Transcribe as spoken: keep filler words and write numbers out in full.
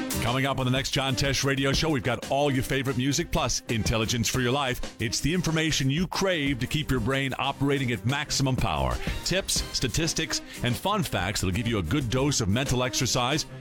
Coming up on the next John Tesh Radio Show, we've got all your favorite music plus intelligence for your life. It's the information you crave to keep your brain operating at maximum power. Tips, statistics, and fun facts that'll give you a good dose of mental exercise